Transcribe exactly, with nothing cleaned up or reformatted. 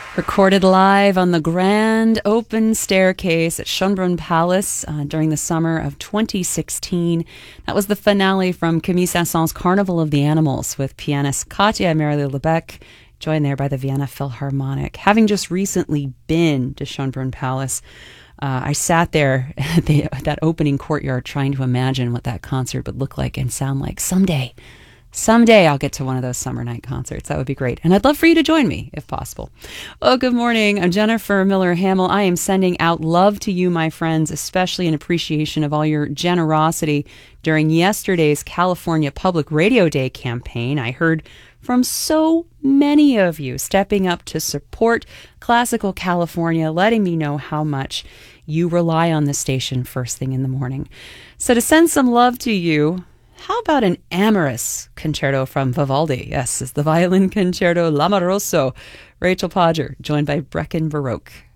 Recorded live on the grand open staircase at Schönbrunn Palace uh, during the summer of twenty sixteen. That was the finale from Camille Saint-Saëns' Carnival of the Animals with pianist Katja Merli-Lebec, joined there by the Vienna Philharmonic. Having just recently been to Schönbrunn Palace, uh, I sat there at the, that opening courtyard trying to imagine what that concert would look like and sound like someday. Someday I'll get to one of those summer night concerts. That would be great. And I'd love for you to join me, if possible. Oh, good morning. I'm Jennifer Miller Hamill. I am sending out love to you, my friends, especially in appreciation of all your generosity during yesterday's California Public Radio Day campaign. I heard from so many of you stepping up to support Classical California, letting me know how much you rely on the station first thing in the morning. So to send some love to you, how about an amorous concerto from Vivaldi? Yes, it's the violin concerto L'Amoroso. Rachel Podger, joined by Brecken Baroque.